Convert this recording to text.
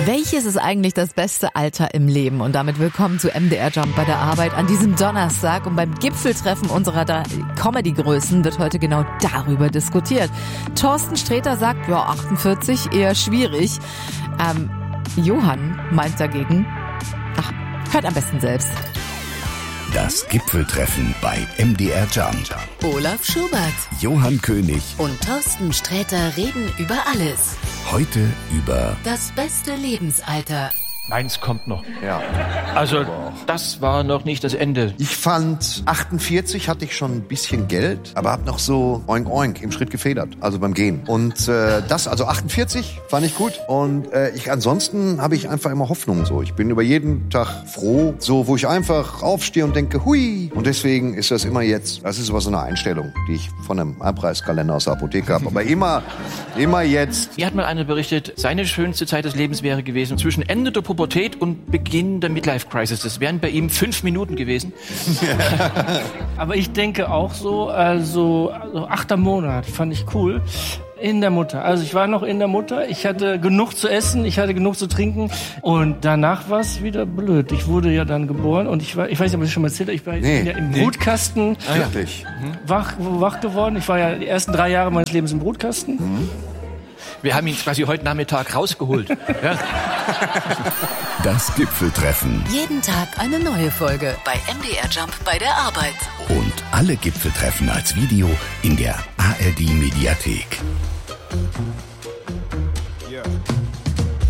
Welches ist eigentlich das beste Alter im Leben? Und damit willkommen zu MDR Jump bei der Arbeit an diesem Donnerstag. Und beim Gipfeltreffen unserer Comedy-Größen wird heute genau darüber diskutiert. Thorsten Sträter sagt, ja, 48 eher schwierig. Johann meint dagegen, hört am besten selbst. Das Gipfeltreffen bei MDR Jump. Olaf Schubert, Johann König und Thorsten Sträter reden über alles. Heute über das beste Lebensalter. Meins kommt noch. Ja. Also, das war noch nicht das Ende. Ich fand, 48 hatte ich schon ein bisschen Geld, aber hab noch so oink oink im Schritt gefedert, also beim Gehen. Und also 48 fand ich gut. Und ansonsten habe ich einfach immer Hoffnung so. Ich bin über jeden Tag froh, so wo ich einfach aufstehe und denke, hui. Und deswegen ist das immer jetzt. Das ist aber so eine Einstellung, die ich von einem Einpreiskalender aus der Apotheke habe. Aber immer jetzt. Mir hat mal einer berichtet, seine schönste Zeit des Lebens wäre gewesen zwischen Ende der Pubertät und Beginn der Midlife-Crisis. Das wären bei ihm 5 Minuten gewesen. Aber ich denke auch so 8. Monat fand ich cool. In der Mutter. Also ich war noch in der Mutter. Ich hatte genug zu essen, ich hatte genug zu trinken. Und danach war es wieder blöd. Ich wurde ja dann geboren und ich weiß nicht, ob ich schon mal erzählt habe, ich bin ja im Brutkasten wach geworden. Ich war ja die ersten 3 Jahre meines Lebens im Brutkasten. Wir haben ihn quasi heute Nachmittag rausgeholt. Ja. das Gipfeltreffen. Jeden Tag eine neue Folge bei MDR Jump bei der Arbeit. Und alle Gipfeltreffen als Video in der ARD Mediathek.